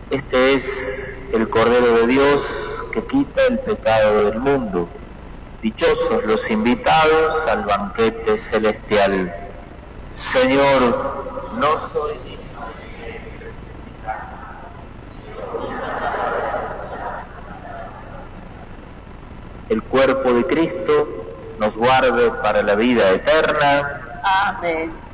Este es el Cordero de Dios que quita el pecado del mundo. Dichosos los invitados al banquete celestial. Señor, no soy digno de que entres en mi casa. El cuerpo de Cristo nos guarde para la vida eterna. Amén.